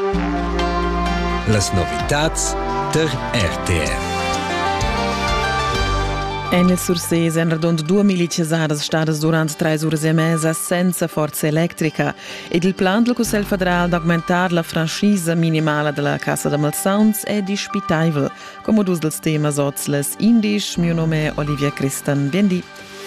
Las novitats der RTR. Nel Surses en rodond 2 miliciasadas stadas durant 3 ore e mesa senza forza elettrica ed il plan del Consiglio federale d'augmentar la franchisa minimale della Casa de Malsauns è dispitaivel. Come dus dels temas ozzles indisch, mio nome è Olivia Cristan. Biendi.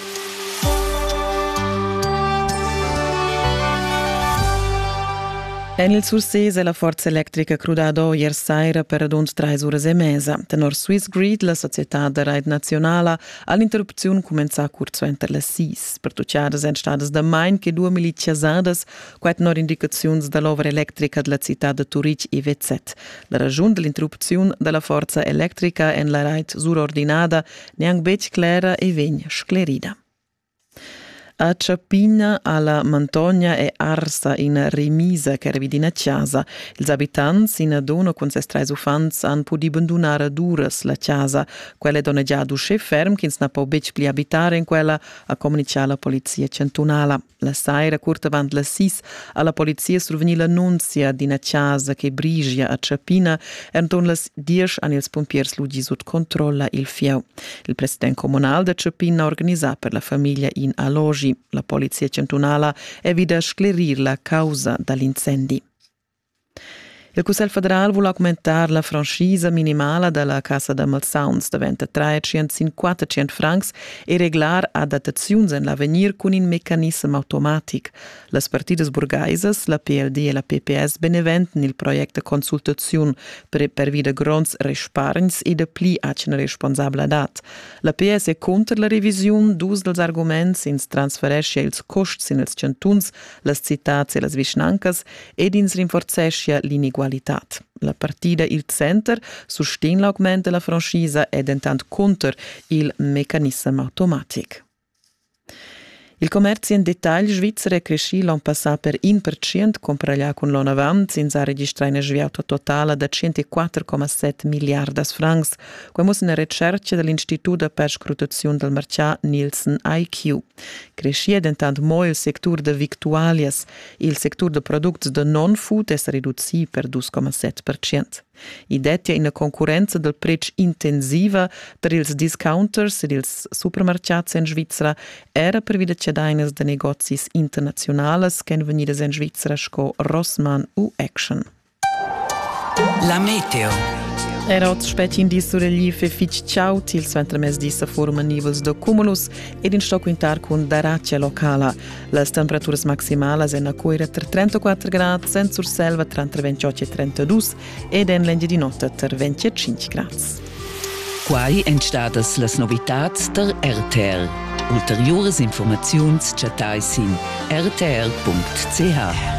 Nel Surses la forza elettrica crudado ier saira per rund 3 ore e mesa. Tenor Swiss Grid, la società de rete nazionale, all'interruzione comenza curzo enter le 6. Per tucciadas en stadas da main che 2 miliciasadas, quat nor indicazions da l'over elettrica della città de Turic e Vezzet. La ragione dell'interruzione della forza elettrica en la rete surordinada neanche bec clara e vegn sclerida. A Ciapina, alla Montogna e Arsa in Remisa, che era vicino a casa. Ils abitanti in dona con ses 3 ufans han podi abbandonare duras la casa. Quella dona già dusce ferm, che non può bec pli abitare in quella, a comunicare la polizia centunala. La saira, curta avant le 6, alla polizia surveni l'annunzia di una casa che brigia a Ciapina, e intorno alle 10 hanno ils pompiers luggi sotto controlla il fieu. Il presidente comunale di Ciapina organizza per la famiglia in allogi. La polizia centunala evita sclerir la causa dall'incendi. Il Consiglio federale vuole aumentare la franchisa minimale della Casa de Malsauns diventa 300-400 francs e reglar adattazioni nell'avvenir con un meccanismo automatico. Le partidas burgaises, la PLD e la PPS beneventen il progetto de consultazione per vida grons risparns e de pli acina responsabilitat. La PS è contro la revisione dus dels arguments ins transferesce ils costs in els cantuns, las citats e las vischnancas ed ins rinforzesce l'inigualità. La partida Il Center sostiene l'aumento della franchisa ed intanto contro il meccanismo automatico. Il commercio in dettaglio svizzero è cresciuto l'anno passato per 1%, comparado con l'anno avanti, senza registrare una sviata totale di 104,7 miliardi di francs, come una ricerca dell'Istituto per scrutazione del mercato Nielsen IQ. Cresciuto intanto molto il settore delle victualias, il settore dei prodotti di non-food è ridotto per 2,7%. I detti in una concorrenza del prezzo intensiva per ils discounters ed ils supermercati in Svizzera era per vide cedaines de negozi internazionales che venidas in Svizzera sco Rossmann u Action. La meteo. Era oggi specie in disso relief e fitch ciao til centro mes dissa forma nivels de cumulus ed in sto quintar con daraccia locala. Le temperature maximali sono a coira tra 34 gradi, senza selva tra 28 e 32 ed in legge di notte tra 25 gradi. Quai entstadas las novitats der RTR. Ulteriores informaziuns chatais in rtr.ch.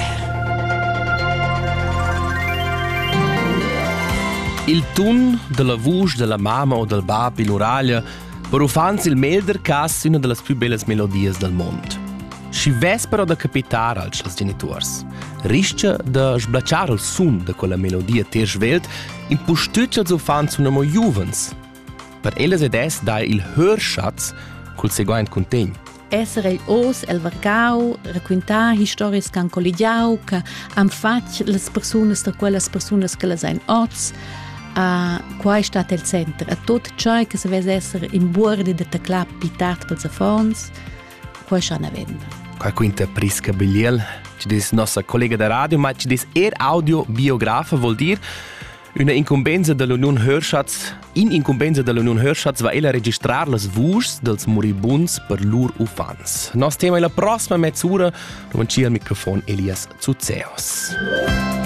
Il tun della voce della mamma o del bab in uraglia per ufans il melder cas una delle più belle melodie del mondo. Si vespero da capitare als als genitors. Rischia da sblacciare il sun de quella melodia ter svelt in postüccia als ufans una mo juvens. Per elles ed es dai il hörschatz col seguente contegno. Essere il os, el vargau, raccontar stories che han collegiau, che han fatto le persone da quelle persone che le sein oz. Qua è stato il centro. A tutto ciò che si deve essere in bordi di teclap pitat per i fons, qua è una venda. Qua quinta Prisca Biliel, ci dice nostra collega da radio, ma ci dice audio biografa vuol dire una incombenza dell'Unione Hörschatz. In incombenza dell'Unione Hörschatz va ella registrare le voci dels moribuns per loro ufans. Nostro tema è la prossima mezz'ora, dove c'è il microfono Elias Zuzeos.